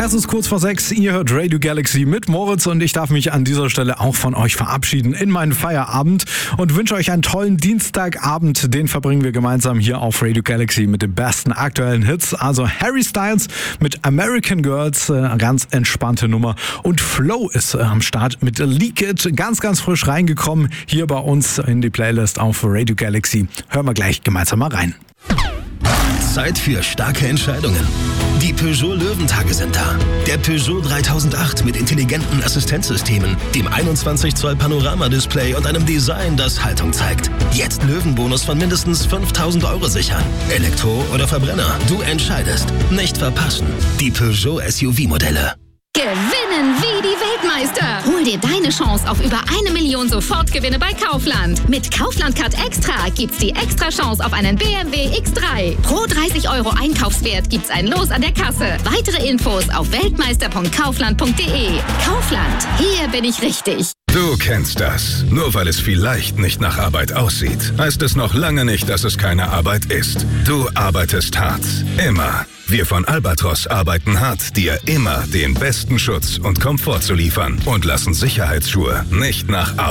Es ist kurz vor 6, ihr hört Radio Galaxy mit Moritz und ich darf mich an dieser Stelle auch von euch verabschieden in meinen Feierabend und wünsche euch einen tollen Dienstagabend. Den verbringen wir gemeinsam hier auf Radio Galaxy mit den besten aktuellen Hits. Also Harry Styles mit American Girls, ganz entspannte Nummer. Und Flow ist am Start mit Leak It, ganz frisch reingekommen hier bei uns in die Playlist auf Radio Galaxy. Hören wir gleich gemeinsam mal rein. Zeit für starke Entscheidungen. Die Peugeot Löwentage sind da. Der Peugeot 3008 mit intelligenten Assistenzsystemen, dem 21 Zoll Panoramadisplay und einem Design, das Haltung zeigt. Jetzt Löwenbonus von mindestens 5.000 € sichern. Elektro oder Verbrenner, du entscheidest. Nicht verpassen. Die Peugeot SUV-Modelle. Gewinnen wie die Weltmeister. Hol dir deine Chance auf über 1 Million Sofortgewinne bei Kaufland. Mit Kaufland Card Extra gibt's die extra Chance auf einen BMW X3. Pro 30 € Einkaufswert gibt's ein Los an der Kasse. Weitere Infos auf weltmeister.kaufland.de. Kaufland, hier bin ich richtig. Du kennst das. Nur weil es vielleicht nicht nach Arbeit aussieht, heißt es noch lange nicht, dass es keine Arbeit ist. Du arbeitest hart. Immer. Wir von Albatros arbeiten hart, dir immer den besten Schutz und Komfort zu liefern und lassen Sicherheitsschuhe nicht nach Arbeit